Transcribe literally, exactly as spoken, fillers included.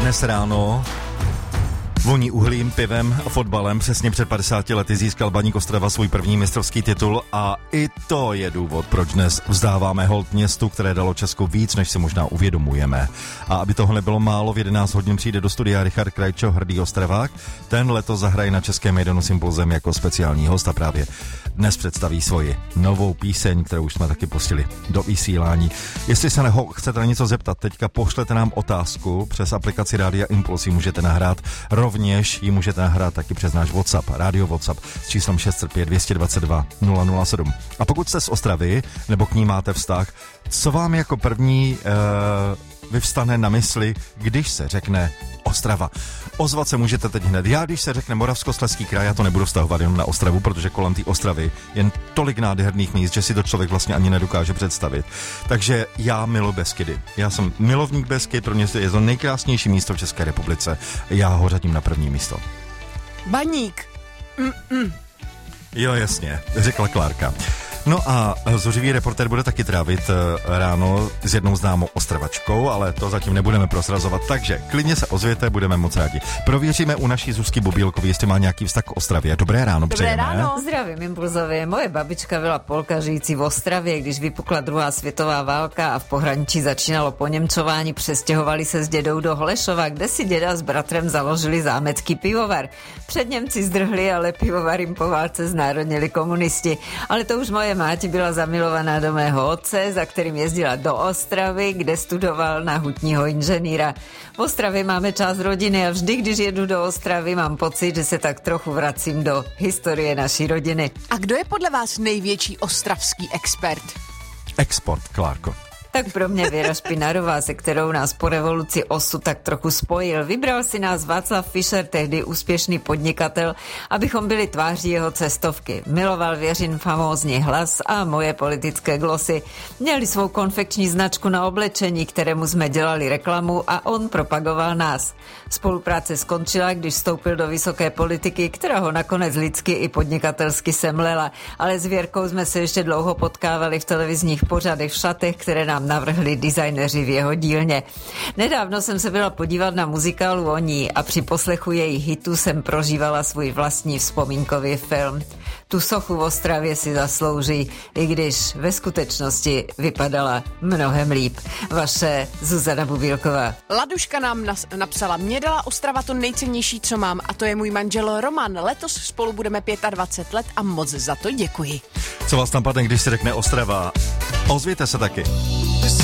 Dnes ráno voní uhlím, pivem a fotbalem. Přesně před padesáti lety získal Baník Ostrava svůj první mistrovský titul a i to je důvod, proč dnes vzdáváme hold městu, které dalo Česku víc, než si možná uvědomujeme. A aby toho nebylo málo, v jedenáct hodin přijde do studia Richard Krajčo, hrdý Ostravák. Ten letos zahraje na Českém Maidanu s Impulzem jako speciální host a právě dnes představí svoji novou píseň, kterou už jsme taky pustili do vysílání. Jestli se ho chcete na něco zeptat, teďka pošlete nám otázku přes aplikaci Rádia Impuls, ji můžete nahrát. Rovněž ji můžete nahrát taky přes náš WhatsApp, Radio WhatsApp s číslem šest pět dvě dva dva nula nula sedm. A pokud jste z Ostravy, nebo k ní máte vztah, co vám jako první uh, vyvstane na mysli, když se řekne Ostrava? Ozvat se můžete teď hned. Já, když se řekne Moravskoslezský kraj, já to nebudu vztahovat jenom na Ostravu, protože kolem té Ostravy jen tolik nádherných míst, že si to člověk vlastně ani nedokáže představit. Takže já miluji Beskydy. Já jsem milovník Beskyd, pro mě je to nejkrásnější místo v České republice. Já ho řadím na první místo. Baník. Mm-mm. Jo, jasně, řekla Klárka. No a zuřivý reportér bude taky trávit ráno s jednou známou Ostravačkou, ale to zatím nebudeme prosrazovat, takže klidně se ozvěte, budeme moc rádi. Prověříme u naší Zuzky Bobílkové, jestli má nějaký vztah k Ostravě. Dobré ráno, Dobré přejeme. ráno. Zdravím Impulzově. Moje babička byla Polka žijící v Ostravě, když vypukla druhá světová válka a v pohraničí začínalo poněmčování, přestěhovali se s dědou do Holešova, kde si děda s bratrem založili zámecký pivovar. Před Němci zdrhli, ale pivovar jim po válce znárodnili komunisti. Ale to už moje máti byla zamilovaná do mého otce, za kterým jezdila do Ostravy, kde studoval na hutního inženýra. V Ostravě máme část rodiny a vždy, když jedu do Ostravy, mám pocit, že se tak trochu vracím do historie naší rodiny. A kdo je podle vás největší ostravský expert? Export, Klárko. Tak pro mě Věra Špinarová, se kterou nás po revoluci osud tak trochu spojil. Vybral si nás Václav Fischer, tehdy úspěšný podnikatel, abychom byli tváří jeho cestovky. Miloval Věřin famózní hlas a moje politické glosy. Měli svou konfekční značku na oblečení, kterému jsme dělali reklamu a on propagoval nás. Spolupráce skončila, když vstoupil do vysoké politiky, která ho nakonec lidsky i podnikatelsky semlela, ale s Věrkou jsme se ještě dlouho potkávali v televizních pořadech v šatech, které nám navrhli designéři v jeho dílně. Nedávno jsem se byla podívat na muzikálu o ní a při poslechu jejich hitu jsem prožívala svůj vlastní vzpomínkový film. Tu sochu v Ostravě si zaslouží, i když ve skutečnosti vypadala mnohem líp. Vaše Zuzana Bubílková. Laduška nám nas- napsala, mě dala Ostrava to nejcennější, co mám, a to je můj manžel Roman. Letos spolu budeme dvacet pět let a moc za to děkuji. Co vás tam padne, když se řekne Ostrava? Ozvěte se taky.